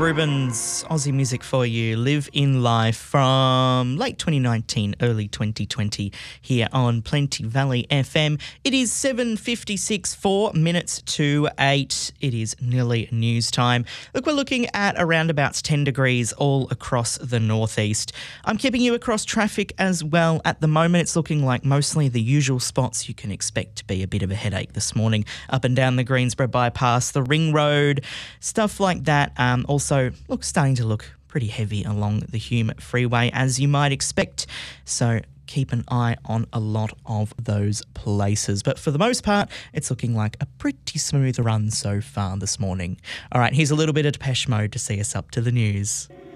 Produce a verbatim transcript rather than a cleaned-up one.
Rubens, Aussie music for you, live in life from late twenty nineteen, early twenty twenty here on Plenty Valley F M. It is seven fifty-six, four minutes to eight. It is nearly news time. Look, we're looking at around about ten degrees all across the northeast. I'm keeping you across traffic as well. At the moment, it's looking like mostly the usual spots you can expect to be a bit of a headache this morning. Up and down the Greensboro bypass, the Ring Road, stuff like that. Um, also, look, starting to look pretty heavy along the Hume Freeway, as you might expect. So keep an eye on a lot of those places. But for the most part, it's looking like a pretty smooth run so far this morning. All right, here's a little bit of Depeche Mode to see us up to the news.